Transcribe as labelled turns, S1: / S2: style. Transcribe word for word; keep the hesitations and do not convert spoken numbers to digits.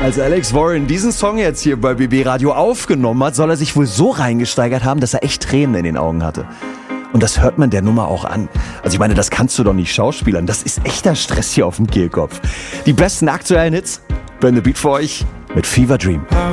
S1: Als Alex Warren diesen Song jetzt hier bei B B Radio aufgenommen hat, soll er sich wohl so reingesteigert haben, dass er echt Tränen in den Augen hatte. Und das hört man der Nummer auch an. Also ich meine, das kannst du doch nicht schauspielern. Das ist echter Stress hier auf dem Kehlkopf. Die besten aktuellen Hits, Burn the Beat für euch mit Fever Dream.